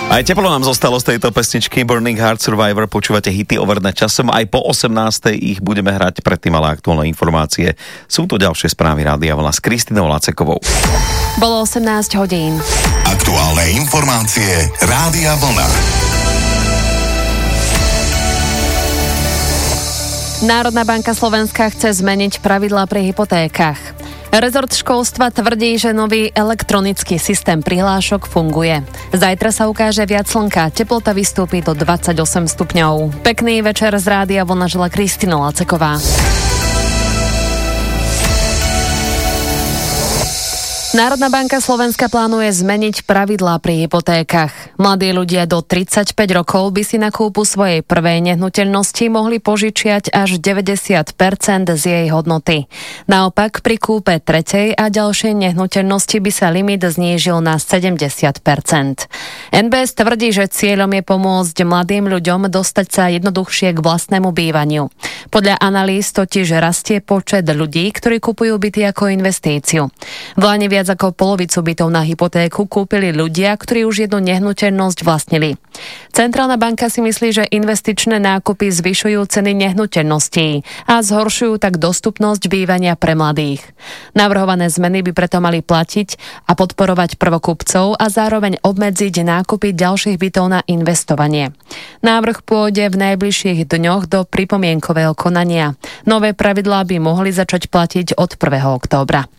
Aj teplo nám zostalo z tejto pesničky Burning Heart Survivor. Počúvate hity overené časom. Aj po 18. ich budeme hrať, predtým ale aktuálne informácie. Sú to ďalšie správy Rádia Vlna s Kristinou Lacekovou. Bolo 18 hodín. Aktuálne informácie Rádia Vlna. Národná banka Slovenska chce zmeniť pravidlá pri hypotékach. Rezort školstva tvrdí, že nový elektronický systém prihlášok funguje. Zajtra sa ukáže viac slnka, teplota vystúpi do 28 stupňov. Pekný večer z Rádia Vlna žela Kristina Laceková. Národná banka Slovenska plánuje zmeniť pravidlá pri hypotékach. Mladí ľudia do 35 rokov by si na kúpu svojej prvej nehnuteľnosti mohli požičiať až 90% z jej hodnoty. Naopak pri kúpe tretej a ďalšej nehnuteľnosti by sa limit znížil na 70%. NBS tvrdí, že cieľom je pomôcť mladým ľuďom dostať sa jednoduchšie k vlastnému bývaniu. Podľa analýz totiž rastie počet ľudí, ktorí kupujú byty ako investíciu. Vláne viac ako polovicu bytov na hypotéku kúpili ľudia, ktorí už jednu nehnuteľnosť vlastnili. Centrálna banka si myslí, že investičné nákupy zvyšujú ceny nehnuteľností a zhoršujú tak dostupnosť bývania pre mladých. Navrhované zmeny by preto mali platiť a podporovať prvokupcov a zároveň obmedziť nákupy ďalších bytov na investovanie. Návrh pôjde v najbližších dňoch do pripomienkového konania. Nové pravidlá by mohli začať platiť od 1. októbra.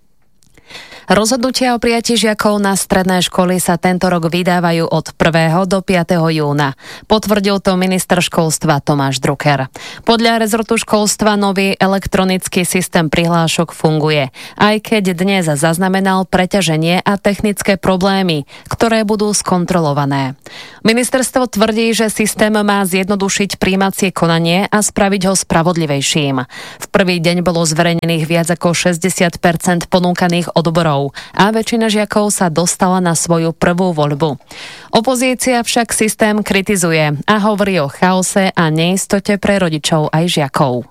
Rozhodnutia o prijatí žiakov na stredné školy sa tento rok vydávajú od 1. do 5. júna. Potvrdil to minister školstva Tomáš Drucker. Podľa rezortu školstva nový elektronický systém prihlášok funguje, aj keď dnes zaznamenal preťaženie a technické problémy, ktoré budú skontrolované. Ministerstvo tvrdí, že systém má zjednodušiť prijímacie konanie a spraviť ho spravodlivejším. V prvý deň bolo zverejnených viac ako 60% ponúkaných odborov a väčšina žiakov sa dostala na svoju prvú voľbu. Opozícia však systém kritizuje a hovorí o chaose a neistote pre rodičov aj žiakov.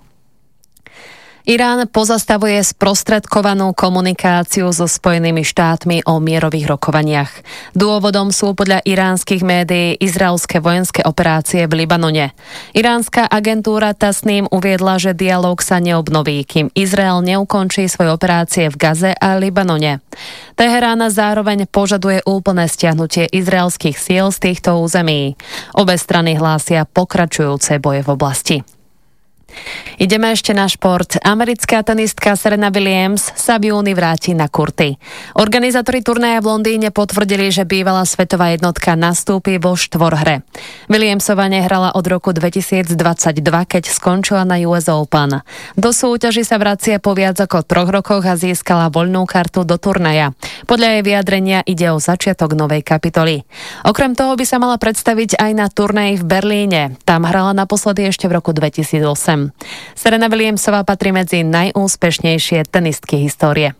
Irán pozastavuje sprostredkovanú komunikáciu so Spojenými štátmi o mierových rokovaniach. Dôvodom sú podľa iránskych médií izraelské vojenské operácie v Libanone. Iránska agentúra Tasnim uviedla, že dialóg sa neobnoví, kým Izrael neukončí svoje operácie v Gaze a Libanone. Teherán zároveň požaduje úplné stiahnutie izraelských síl z týchto území. Obe strany hlásia pokračujúce boje v oblasti. Ideme ešte na šport. Americká tenistka Serena Williams sa v júni vráti na kurty. Organizátori turnaja v Londýne potvrdili, že bývalá svetová jednotka nastúpi vo štvorhre. Williamsova nehrala od roku 2022, keď skončila na US Open. Do súťaži sa vracia po viac ako 3 rokoch a získala voľnú kartu do turnaja. Podľa jej vyjadrenia ide o začiatok novej kapitoly. Okrem toho by sa mala predstaviť aj na turnaji v Berlíne. Tam hrala naposledy ešte v roku 2008. Serena Williamsová patrí medzi najúspešnejšie tenistky histórie.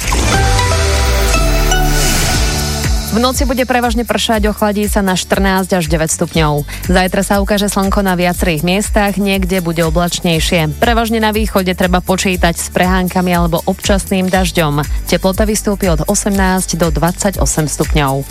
V noci bude prevažne pršať, ochladí sa na 14 až 9 stupňov. Zajtra sa ukáže slnko na viacerých miestach, niekde bude oblačnejšie. Prevažne na východe treba počítať s prehánkami alebo občasným dažďom. Teplota vystúpi od 18 do 28 stupňov.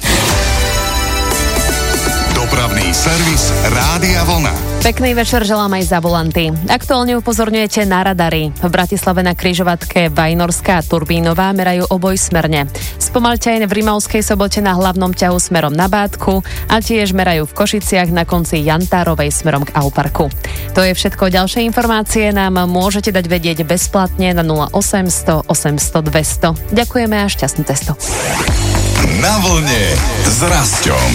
Dopravný servis Rádia Vlna. Pekný večer želám aj za volanty. Aktuálne upozorňujete na radary. V Bratislave na križovatke Vajnorská a Turbínová merajú obojsmerne. Spomaľte aj v Rimavskej Sobote na hlavnom ťahu smerom na Bátku a tiež merajú v Košiciach na konci Jantárovej smerom k Auparku. To je všetko. Ďalšie informácie nám môžete dať vedieť bezplatne na 0800 800 200. Ďakujeme a šťastnú cestu. Na vlne s Rasťom.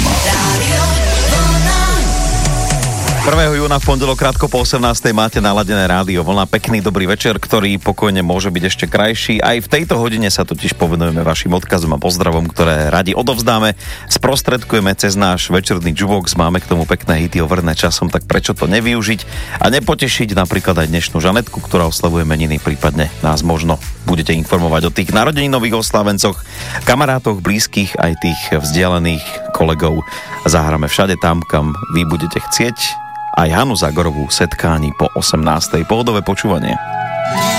1. júna v pondelok krátko po 18. máte naladené Rádio Vlna. Pekný dobrý večer, ktorý pokojne môže byť ešte krajší. Aj v tejto hodine sa totiž povenujeme vašim odkazom a pozdravom, ktoré radi odovzdáme. Sprostredkujeme cez náš večerný jukebox, máme k tomu pekné hity overené časom, tak prečo to nevyužiť a nepotešiť napríklad aj dnešnú Žanetku, ktorá oslavuje meniny, prípadne nás možno budete informovať o tých narodeninových oslávencoch, kamarátoch, blízkych, aj tých vzdialených kolegov. Zahráme všade tam, kam vy budete chcieť. Aj Hanu Zagorovú Setkáni po 18. Pohodové počúvanie.